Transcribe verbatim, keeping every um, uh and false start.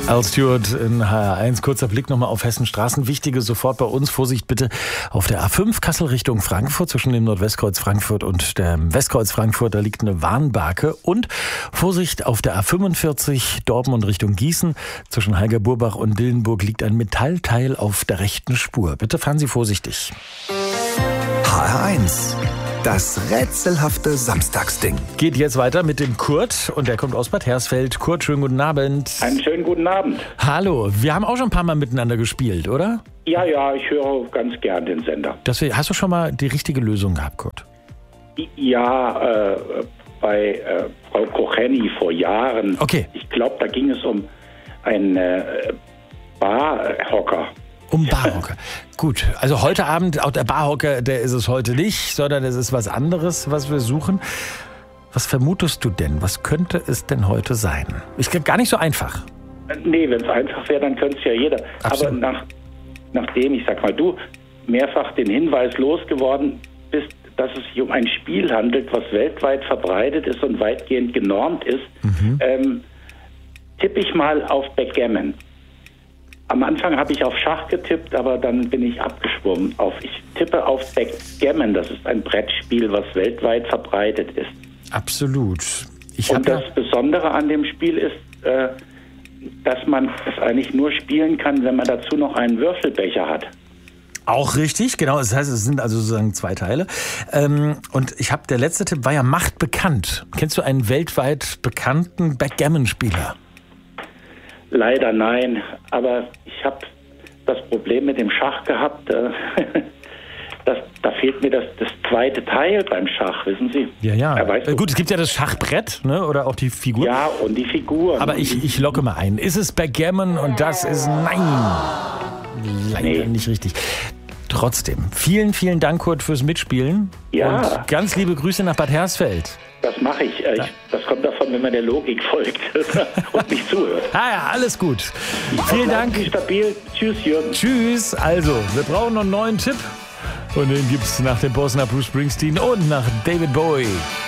Al Stewart in H R eins. Kurzer Blick nochmal auf Hessen Straßen. Wichtige sofort bei uns. Vorsicht bitte auf der A fünf Kassel Richtung Frankfurt. Zwischen dem Nordwestkreuz Frankfurt und dem Westkreuz Frankfurt. Da liegt eine Warnbarke. Und Vorsicht auf der A fünfundvierzig Dortmund Richtung Gießen. Zwischen Heiger-Burbach und Dillenburg liegt ein Metallteil auf der rechten Spur. Bitte fahren Sie vorsichtig. H R eins. Das rätselhafte Samstagsding. Geht jetzt weiter mit dem Kurt und der kommt aus Bad Hersfeld. Kurt, schönen guten Abend. Einen schönen guten Abend. Hallo, wir haben auch schon ein paar Mal miteinander gespielt, oder? Ja, ja, ich höre ganz gern den Sender. Das, hast du schon mal die richtige Lösung gehabt, Kurt? Ja, äh, bei äh, Frau Kocheni vor Jahren. Okay. Ich glaube, da ging es um einen äh, Barhocker. Um Barhocker. Gut, also heute Abend, auch der Barhocker, der ist es heute nicht, sondern es ist was anderes, was wir suchen. Was vermutest du denn? Was könnte es denn heute sein? Ist gar nicht so einfach. Nee, wenn es einfach wäre, dann könnte es ja jeder. Absolut. Aber nach, nachdem, ich sag mal, du mehrfach den Hinweis losgeworden bist, dass es sich um ein Spiel handelt, was weltweit verbreitet ist und weitgehend genormt ist, mhm. ähm, tippe ich mal auf Backgammon. Am Anfang habe ich auf Schach getippt, aber dann bin ich abgeschwommen. Auf, ich tippe auf Backgammon. Das ist ein Brettspiel, was weltweit verbreitet ist. Absolut. Ich Und das ja Besondere an dem Spiel ist, äh, dass man es eigentlich nur spielen kann, wenn man dazu noch einen Würfelbecher hat. Auch richtig, genau. Das heißt, es sind also sozusagen zwei Teile. Ähm, und ich habe, der letzte Tipp war ja Macht bekannt. Kennst du einen weltweit bekannten Backgammon-Spieler? Leider nein, aber ich habe das Problem mit dem Schach gehabt. Äh, das, da fehlt mir das, das zweite Teil beim Schach, wissen Sie? Ja, ja. Weißt du? Gut, es gibt ja das Schachbrett, ne? Oder auch die Figur. Ja, und die Figuren. Aber ich, ich locke mal ein. Ist es Backgammon? Und das ist nein. Leider nee. Nicht richtig. Trotzdem, vielen, vielen Dank, Kurt, fürs Mitspielen. Ja. Und ganz liebe Grüße nach Bad Hersfeld. Das mache ich. ich. Das kommt davon, wenn man der Logik folgt und nicht zuhört. Ah ja, alles gut. Vielen Dank. Stabil. Tschüss, Jürgen. Tschüss. Also, wir brauchen noch einen neuen Tipp. Und den gibt's nach dem Boss, nach Bruce Springsteen und nach David Bowie.